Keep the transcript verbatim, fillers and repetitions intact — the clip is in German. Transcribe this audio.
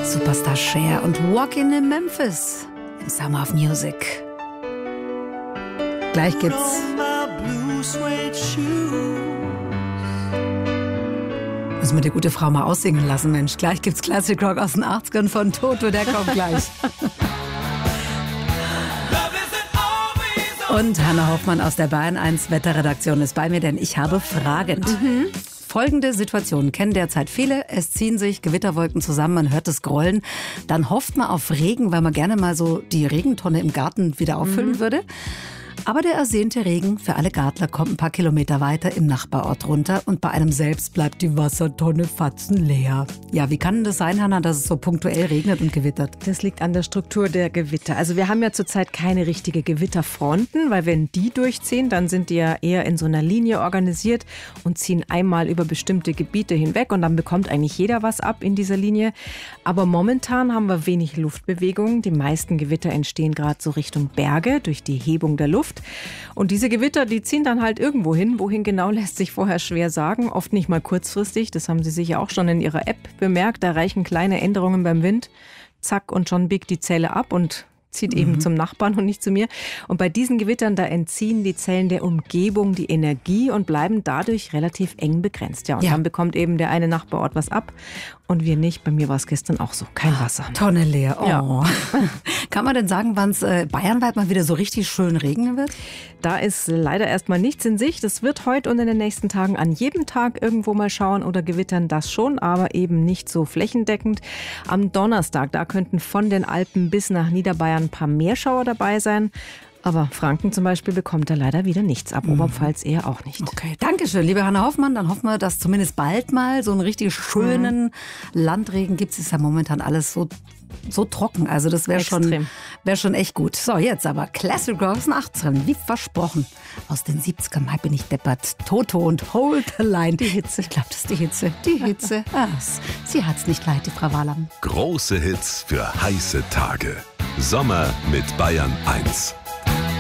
Superstar Cher und Walking in Memphis im Summer of Music. Gleich gibt's müssen wir die gute Frau mal aussingen lassen, Mensch. Gleich gibt's Classic Rock aus den achtzigern von Toto, der kommt gleich. Und Hanna Hoffmann aus der Bayern eins Wetterredaktion ist bei mir, denn ich habe Fragen. Mhm. Folgende Situation kennen derzeit viele. Es ziehen sich Gewitterwolken zusammen, man hört es grollen. Dann hofft man auf Regen, weil man gerne mal so die Regentonne im Garten wieder auffüllen mhm. würde. Aber der ersehnte Regen für alle Gartler kommt ein paar Kilometer weiter im Nachbarort runter und bei einem selbst bleibt die Wassertonne fatzenleer. Ja, wie kann denn das sein, Hanna, dass es so punktuell regnet und gewittert? Das liegt an der Struktur der Gewitter. Also wir haben ja zurzeit keine richtige Gewitterfronten, weil wenn die durchziehen, dann sind die ja eher in so einer Linie organisiert und ziehen einmal über bestimmte Gebiete hinweg und dann bekommt eigentlich jeder was ab in dieser Linie. Aber momentan haben wir wenig Luftbewegung. Die meisten Gewitter entstehen gerade so Richtung Berge durch die Hebung der Luft. Und diese Gewitter, die ziehen dann halt irgendwo hin. Wohin genau, lässt sich vorher schwer sagen. Oft nicht mal kurzfristig. Das haben Sie sicher auch schon in Ihrer App bemerkt. Da reichen kleine Änderungen beim Wind. Zack, und schon biegt die Zelle ab und zieht eben mhm. zum Nachbarn und nicht zu mir. Und bei diesen Gewittern, da entziehen die Zellen der Umgebung die Energie und bleiben dadurch relativ eng begrenzt. Ja, und ja. dann bekommt eben der eine Nachbarort was ab und wir nicht. Bei mir war es gestern auch so. Kein Wasser. Tonne leer. Oh. Ja. Kann man denn sagen, wann es äh, bayernweit mal wieder so richtig schön regnen wird? Da ist leider erstmal nichts in Sicht. Das wird heute und in den nächsten Tagen an jedem Tag irgendwo mal schauen oder gewittern, das schon, aber eben nicht so flächendeckend. Am Donnerstag, da könnten von den Alpen bis nach Niederbayern ein paar Meerschauer dabei sein. Aber Franken zum Beispiel bekommt da leider wieder nichts ab. Oberpfalz eher auch nicht. Okay, danke schön, liebe Hanna Hoffmann. Dann hoffen wir, dass zumindest bald mal so einen richtig schönen mhm. Landregen gibt. Es ist ja momentan alles so, so trocken. Also das wäre schon, wär schon echt gut. So, jetzt aber Classic Rock aus den achtzigern, wie versprochen. Aus den siebzigern, mal bin ich deppert. Toto und Hold the Line. Die Hitze, ich glaube, das ist die Hitze. Die Hitze, ah, sie hat's nicht leid, die Frau Wahlam. Große Hits für heiße Tage. Sommer mit Bayern eins.